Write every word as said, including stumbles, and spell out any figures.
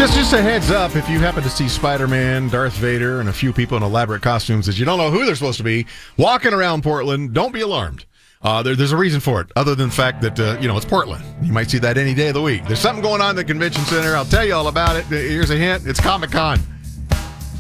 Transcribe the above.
Just, just a heads up, if you happen to see Spider-Man, Darth Vader, and a few people in elaborate costumes that you don't know who they're supposed to be walking around Portland, don't be alarmed. Uh, there, there's a reason for it, other than the fact that, uh, you know, it's Portland. You might see that any day of the week. There's something going on in the convention center. I'll tell you all about it. Here's a hint. It's Comic-Con.